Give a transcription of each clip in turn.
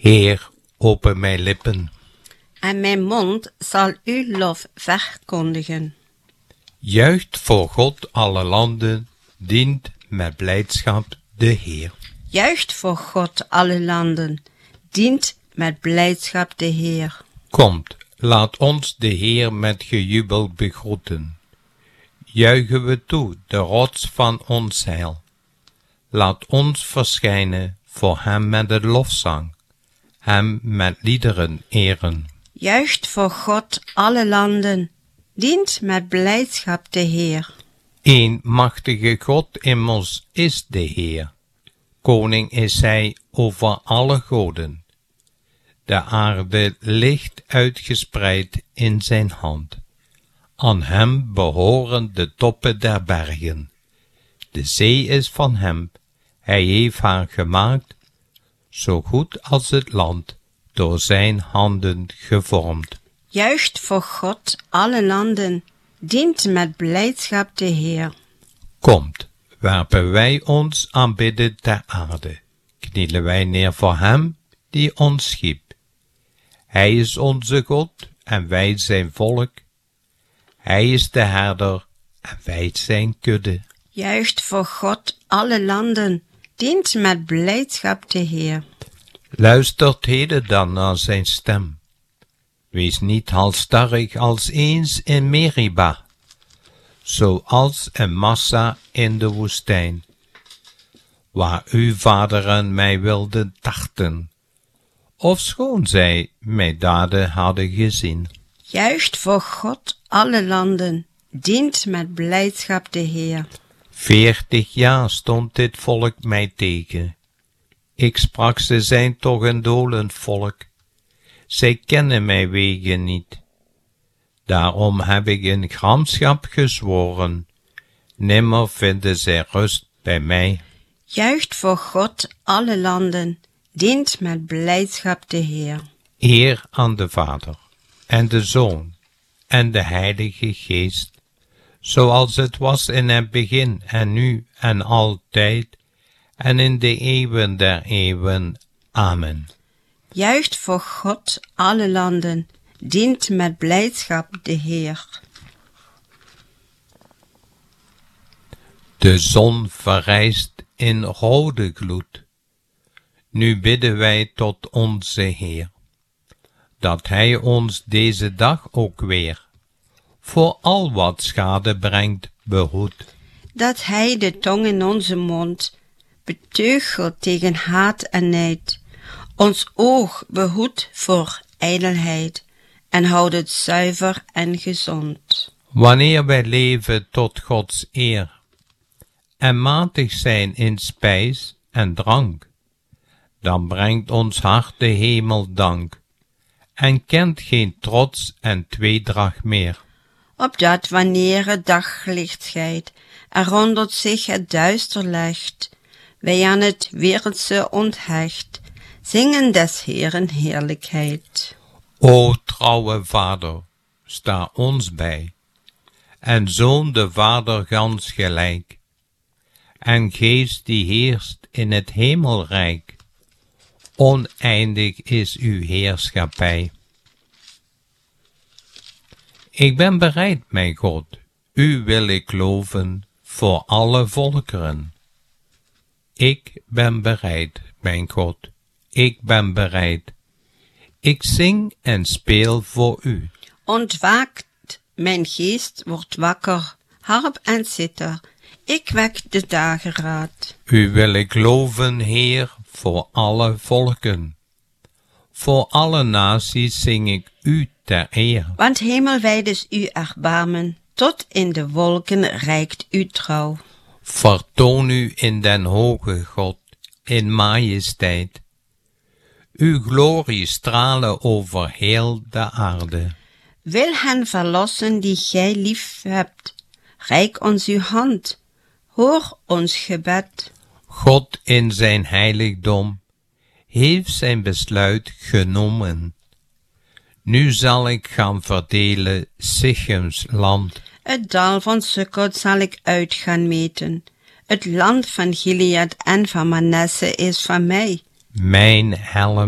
Heer, open mijn lippen. En mijn mond zal uw lof verkondigen. Juicht voor God alle landen, dient met blijdschap de Heer. Juicht voor God alle landen, dient met blijdschap de Heer. Komt, laat ons de Heer met gejubel begroeten. Juichen we toe, de rots van ons heil. Laat ons verschijnen voor hem met de lofzang, hem met liederen eren. Juicht voor God alle landen, dient met blijdschap de Heer. Eén machtige God immers is de Heer. Koning is hij over alle goden. De aarde ligt uitgespreid in zijn hand. Aan hem behoren de toppen der bergen. De zee is van hem, hij heeft haar gemaakt, zo goed als het land, door zijn handen gevormd. Juicht voor God alle landen, dient met blijdschap de Heer. Komt, werpen wij ons aanbidden ter aarde, knielen wij neer voor hem die ons schiep. Hij is onze God en wij zijn volk. Hij is de herder en wij zijn kudde. Juicht voor God alle landen, dient met blijdschap de Heer. Luistert heden dan naar zijn stem. Wees niet halsstarrig als eens in Meriba, zoals een massa in de woestijn, waar uw vaderen mij wilden tarten, ofschoon zij mijn daden hadden gezien. Juicht voor God alle landen, dient met blijdschap de Heer. 40 jaar stond dit volk mij tegen. Ik sprak, ze zijn toch een dolend volk. Zij kennen mijn wegen niet. Daarom heb ik in gramschap gezworen. Nimmer vinden zij rust bij mij. Juicht voor God alle landen, dient met blijdschap de Heer. Eer aan de Vader, en de Zoon, en de Heilige Geest, zoals het was in het begin, en nu, en altijd, en in de eeuwen der eeuwen. Amen. Juicht voor God alle landen, dient met blijdschap de Heer. De zon verrijst in rode gloed. Nu bidden wij tot onze Heer, dat Hij ons deze dag ook weer, voor al wat schade brengt, behoedt. Dat Hij de tong in onze mond beteugelt tegen haat en nijd, ons oog behoedt voor ijdelheid en houdt het zuiver en gezond. Wanneer wij leven tot Gods eer en matig zijn in spijs en drank, dan brengt ons hart de hemel dank en kent geen trots en tweedracht meer. Opdat wanneer het daglicht schijnt en rondom zich het duister legt, wij aan het wereldse onthecht, zingen des Heeren heerlijkheid. O trouwe Vader, sta ons bij, en Zoon de Vader gans gelijk, en Geest die heerst in het hemelrijk, oneindig is uw heerschappij. Ik ben bereid, mijn God, u wil ik loven voor alle volkeren. Ik ben bereid, mijn God, ik ben bereid. Ik zing en speel voor u. Ontwaakt, mijn geest wordt wakker, harp en citer, ik wek de dageraad. U wil ik loven, Heer, voor alle volken. Voor alle naties zing ik u ter eer. Want hemelwijd is uw erbarmen, tot in de wolken reikt uw trouw. Vertoon u in den hoge God, in majesteit. Uw glorie stralen over heel de aarde. Wil hen verlossen die gij lief hebt, reik ons uw hand, hoor ons gebed. God in zijn heiligdom heeft zijn besluit genomen. Nu zal ik gaan verdelen Sichems land. Het dal van Sukkot zal ik uit gaan meten. Het land van Gilead en van Manasse is van mij. Mijn helm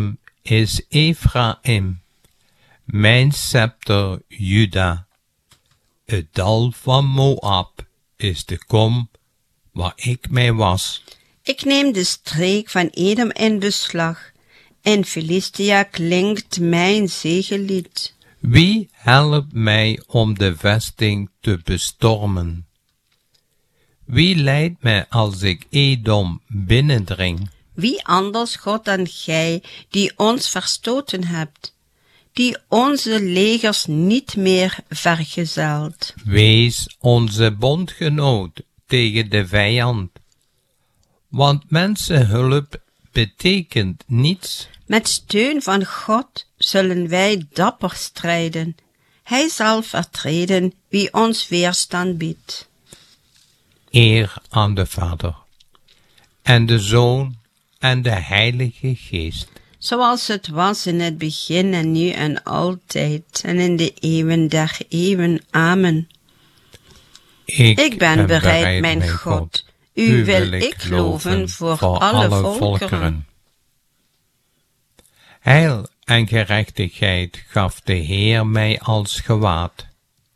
is Ephraim, mijn scepter Juda. Het dal van Moab is de kom waar ik mee was. Ik neem de streek van Edom in beslag, en Filistia klinkt mijn zegenlied. Wie helpt mij om de vesting te bestormen? Wie leidt mij als ik Edom binnendring? Wie anders God dan gij, die ons verstoten hebt, die onze legers niet meer vergezelt? Wees onze bondgenoot tegen de vijand, want mensenhulp betekent niets. Met steun van God zullen wij dapper strijden. Hij zal vertreden wie ons weerstand biedt. Eer aan de Vader, en de Zoon, en de Heilige Geest. Zoals het was in het begin en nu en altijd en in de eeuwen der eeuwen. Amen. Ik ben bereid, mijn God. U wil ik loven voor alle volkeren. Heil en gerechtigheid gaf de Heer mij als gewaad.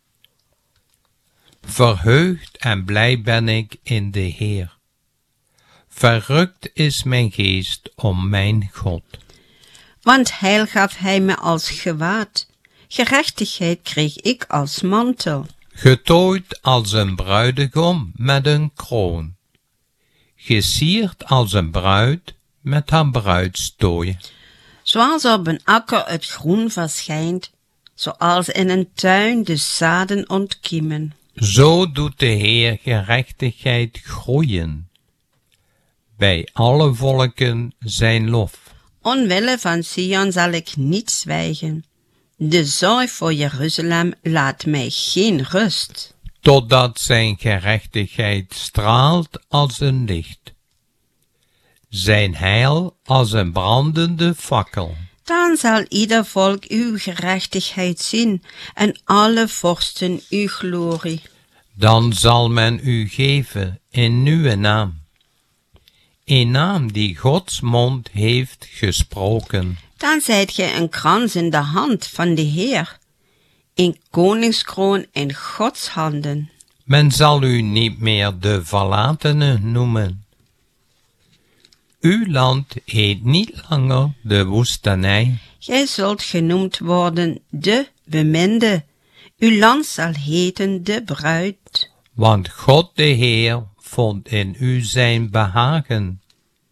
Verheugd en blij ben ik in de Heer. Verrukt is mijn geest om mijn God. Want heil gaf hij me als gewaad, gerechtigheid kreeg ik als mantel. Getooid als een bruidegom met een kroon, gesierd als een bruid met haar bruidstooi. Zoals op een akker het groen verschijnt, zoals in een tuin de zaden ontkiemen. Zo doet de Heer gerechtigheid groeien, bij alle volken zijn lof. Omwille van Sion zal ik niet zwijgen. De zorg voor Jeruzalem laat mij geen rust. Totdat zijn gerechtigheid straalt als een licht, zijn heil als een brandende fakkel. Dan zal ieder volk uw gerechtigheid zien en alle vorsten uw glorie. Dan zal men u geven in uw naam, een naam die Gods mond heeft gesproken. Dan zijt gij een krans in de hand van de Heer, een koningskroon in Gods handen. Men zal u niet meer de verlatene noemen. Uw land heet niet langer de woestenij. Gij zult genoemd worden de beminde. Uw land zal heten de bruid. Want God de Heer vond in u zijn behagen.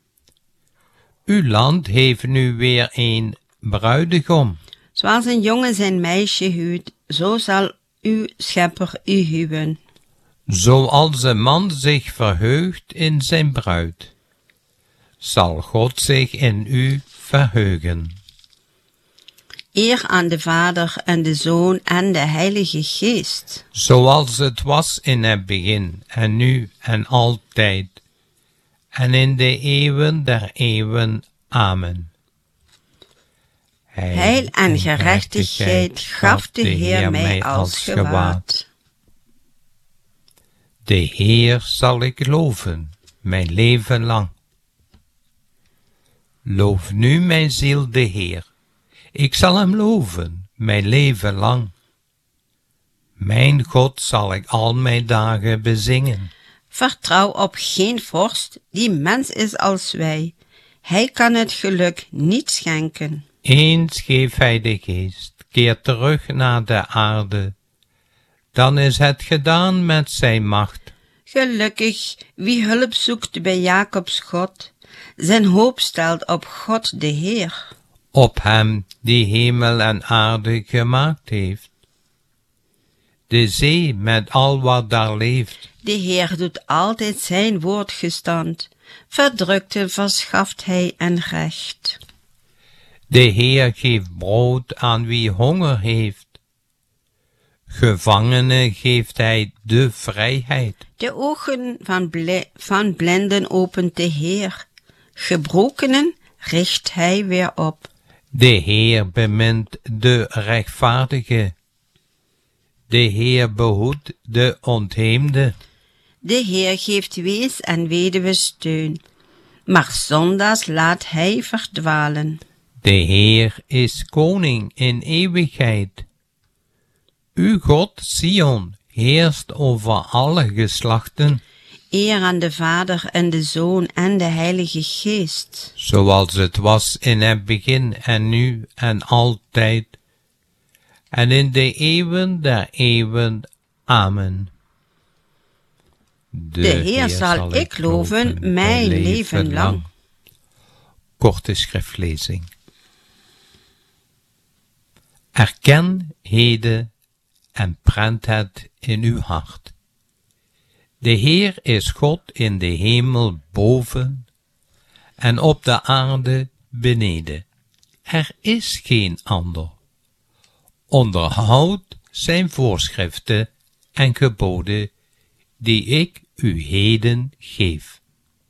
Uw land heeft nu weer een bruidegom. Zoals een jongen zijn meisje huwt, zo zal uw schepper u huwen. Zoals een man zich verheugt in zijn bruid, zal God zich in u verheugen. Eer aan de Vader en de Zoon en de Heilige Geest. Zoals het was in het begin, en nu en altijd, en in de eeuwen der eeuwen. Amen. Heil en gerechtigheid gaf de Heer mij als gewaad. De Heer zal ik loven, mijn leven lang. Loof nu mijn ziel de Heer, ik zal hem loven, mijn leven lang. Mijn God zal ik al mijn dagen bezingen. Vertrouw op geen vorst die mens is als wij. Hij kan het geluk niet schenken. Eens geeft hij de geest, keert terug naar de aarde. Dan is het gedaan met zijn macht. Gelukkig wie hulp zoekt bij Jacobs God, zijn hoop stelt op God de Heer. Op hem die hemel en aarde gemaakt heeft. De zee met al wat daar leeft. De Heer doet altijd zijn woord gestand. Verdrukte verschaft hij en recht. De Heer geeft brood aan wie honger heeft. Gevangenen geeft hij de vrijheid. De ogen van blinden opent de Heer. Gebrokenen richt hij weer op. De Heer bemint de rechtvaardige. De Heer behoedt de ontheemde. De Heer geeft wees en weduwe steun, maar zondaars laat hij verdwalen. De Heer is koning in eeuwigheid. Uw God, Sion, heerst over alle geslachten, Eer aan de Vader en de Zoon en de Heilige Geest. zoals het was in het begin en nu en altijd, en in de eeuwen der eeuwen. Amen. De Heer zal ik loven mijn leven lang. Korte schriftlezing. Erken heden en prent het in uw hart. De Heer is God in de hemel boven en op de aarde beneden. Er is geen ander. Onderhoud zijn voorschriften en geboden die ik u heden geef.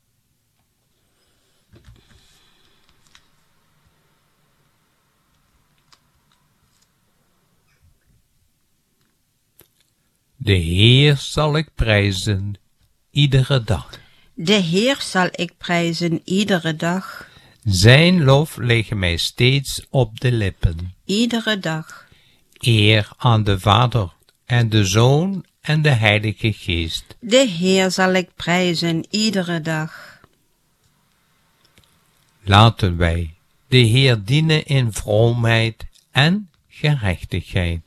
De Heer zal ik prijzen iedere dag. De Heer zal ik prijzen iedere dag. Zijn lof ligt mij steeds op de lippen. Iedere dag. Eer aan de Vader en de Zoon en de Heilige Geest. De Heer zal ik prijzen iedere dag. Laten wij de Heer dienen in vroomheid en gerechtigheid.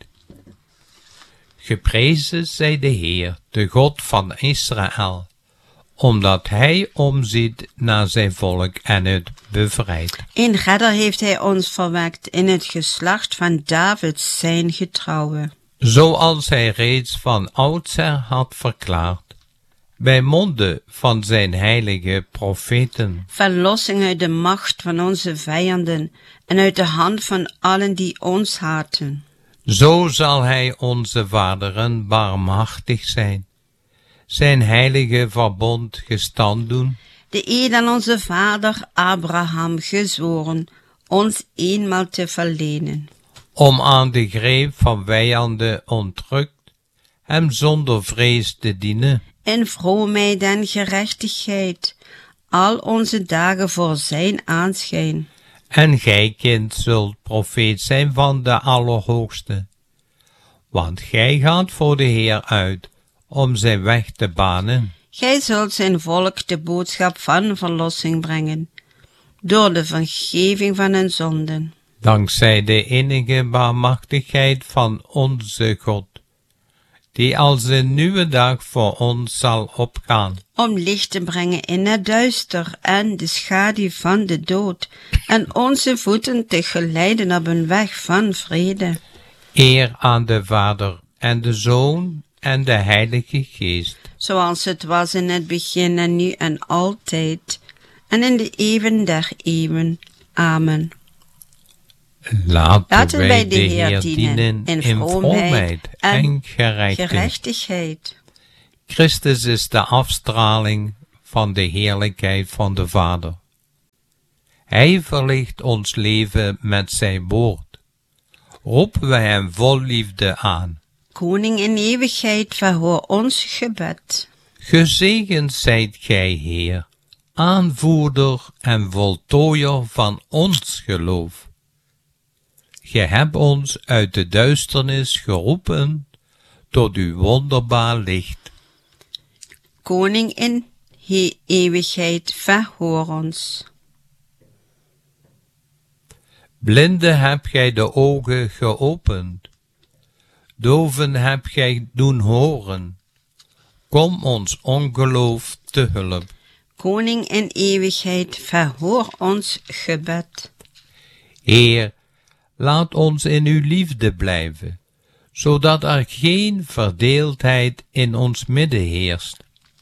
Geprezen zij de Heer, de God van Israël, omdat hij omziet naar zijn volk en het bevrijdt. In redder heeft hij ons verwekt in het geslacht van David zijn getrouwe. Zoals hij reeds van oudsher had verklaard, bij monde van zijn heilige profeten. Verlossing uit de macht van onze vijanden en uit de hand van allen die ons haten. Zo zal hij onze vaderen barmhartig zijn heilige verbond gestand doen, De eed aan onze vader Abraham gezworen, ons eenmaal te verlenen. om aan de greep van vijanden ontrukt, hem zonder vrees te dienen, In vroomheid en gerechtigheid, al onze dagen voor zijn aanschijn. en gij, kind, zult profeet zijn van de Allerhoogste. Want gij gaat voor de Heer uit, om zijn weg te banen. Gij zult zijn volk de boodschap van verlossing brengen, door de vergeving van hun zonden. Dankzij de innige barmhartigheid van onze God, die als een nieuwe dag voor ons zal opgaan. Om licht te brengen in het duister en de schaduw van de dood, en onze voeten te geleiden op een weg van vrede. Eer aan de Vader en de Zoon en de Heilige Geest. Zoals het was in het begin en nu en altijd, en in de eeuwen der eeuwen. Amen. Laten wij de Heer dienen in vroomheid en gerechtigheid. Christus is de afstraling van de heerlijkheid van de Vader. Hij verlicht ons leven met zijn woord. Roepen wij hem vol liefde aan. Koning in eeuwigheid, verhoor ons gebed. Gezegend zijt gij, Heer, aanvoerder en voltooier van ons geloof. Ge hebt ons uit de duisternis geroepen tot uw wonderbaar licht. Koning in eeuwigheid, verhoor ons. Blinden hebt gij de ogen geopend, doven hebt gij doen horen. Kom ons ongeloof te hulp. Koning in eeuwigheid, verhoor ons gebed. Heer, laat ons in uw liefde blijven, zodat er geen verdeeldheid in ons midden heerst.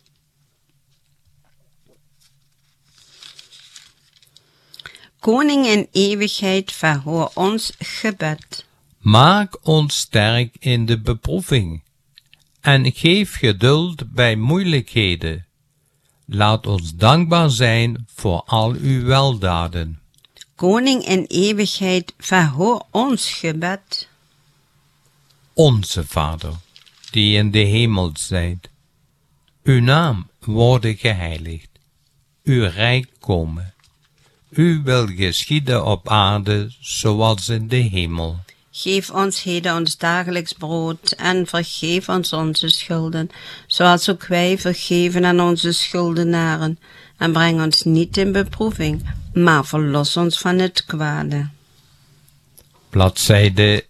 Koning in eeuwigheid, verhoor ons gebed. Maak ons sterk in de beproeving en geef geduld bij moeilijkheden. Laat ons dankbaar zijn voor al uw weldaden. Koning in eeuwigheid, verhoor ons gebed. Onze Vader, die in de hemel zijt, uw naam worde geheiligd, uw rijk komen. uw wil geschieden op aarde zoals in de hemel. Geef ons heden ons dagelijks brood en vergeef ons onze schulden, zoals ook wij vergeven aan onze schuldenaren. En breng ons niet in beproeving, maar verlos ons van het kwade. Bladzijde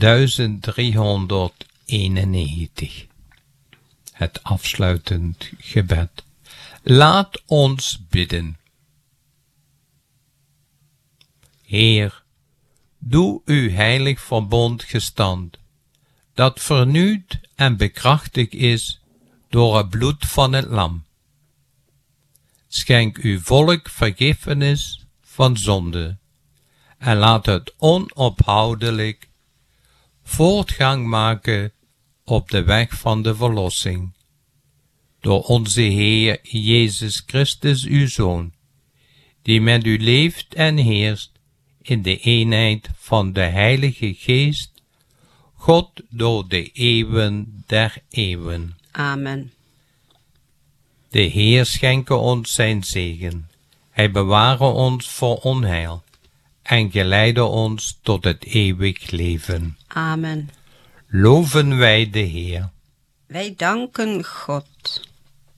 1391. Het afsluitend gebed. Laat ons bidden. Heer, doe uw heilig verbond gestand, dat vernieuwd en bekrachtigd is door het bloed van het lam. Schenk uw volk vergiffenis van zonde en laat het onophoudelijk voortgang maken op de weg van de verlossing. Door onze Heer Jezus Christus, uw Zoon, die met u leeft en heerst in de eenheid van de Heilige Geest, God door de eeuwen der eeuwen. Amen. De Heer schenke ons zijn zegen. Hij beware ons voor onheil en geleide ons tot het eeuwig leven. Amen. Loven wij de Heer. Wij danken God.